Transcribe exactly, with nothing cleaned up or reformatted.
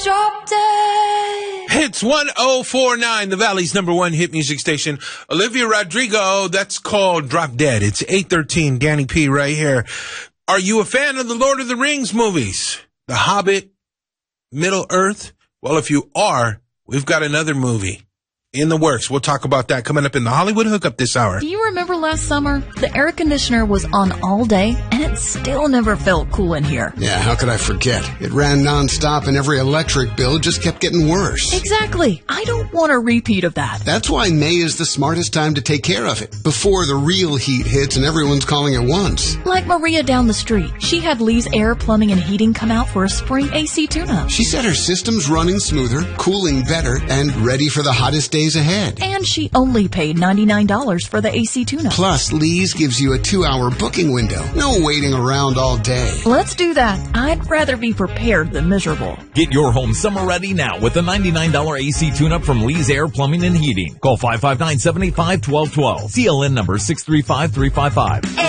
Drop dead. Hits one oh four point nine, the Valley's number one hit music station. Olivia Rodrigo, that's called Drop Dead. It's eight thirteen, Danny P right here. Are you a fan of the Lord of the Rings movies? The Hobbit, Middle Earth? Well, if you are, we've got another movie in the works. We'll talk about that coming up in the Hollywood Hookup this hour. Do you remember last summer? The air conditioner was on all day, and it still never felt cool in here. Yeah, how could I forget? It ran nonstop, and every electric bill just kept getting worse. Exactly. I don't want a repeat of that. That's why May is the smartest time to take care of it, before the real heat hits and everyone's calling at once. Like Maria down the street. She had Lee's Air, Plumbing, and Heating come out for a spring A C tune-up. She said her system's running smoother, cooling better, and ready for the hottest days ahead. And she only paid ninety-nine dollars for the A C tune-up. Plus, Lee's gives you a two-hour booking window. No waiting around all day. Let's do that. I'd rather be prepared than miserable. Get your home summer ready now with a ninety-nine dollars A C tune-up from Lee's Air, Plumbing, and Heating. Call five five nine, seven eight five, one two one two. C L N number six three five three five five.